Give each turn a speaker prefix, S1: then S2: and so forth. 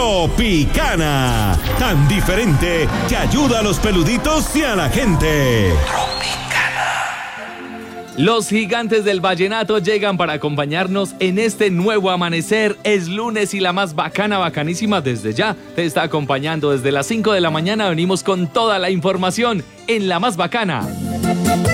S1: Tropicana, tan diferente que ayuda a los peluditos y a la gente.
S2: Los gigantes del vallenato llegan para acompañarnos en este nuevo amanecer. Es lunes y la más bacana, bacanísima desde ya te está acompañando desde las 5 de la mañana. Venimos con toda la información en la más bacana.